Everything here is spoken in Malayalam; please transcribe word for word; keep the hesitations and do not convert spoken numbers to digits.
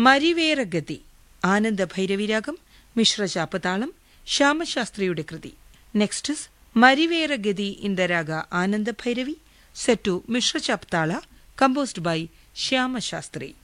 മരിവേറഗതി ആനന്ദ ഭൈരവി രാഗം, മിശ്ര ചാപ്പതാളം, ശ്യാമശാസ്ത്രിയുടെ കൃതി. Next is മരിവേറഗതി in the raga Ananda Bhairavi, set to Mishra ചാപ്പതാള, composed by Shyama Shastri.